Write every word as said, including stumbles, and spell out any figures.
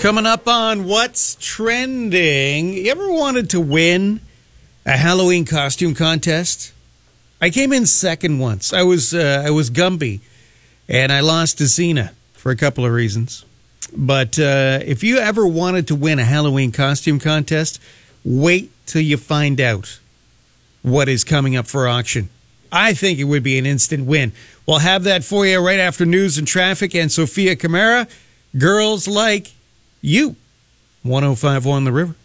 Coming up on What's Trending. You ever wanted to win a Halloween costume contest? I came in second once. I was uh, I was Gumby, and I lost to Cena for a couple of reasons. But uh, if you ever wanted to win a Halloween costume contest, wait till you find out what is coming up for auction. I think it would be an instant win. We'll have that for you right after news and traffic and Sophia Camara. Girls Like You. one oh five point one The River.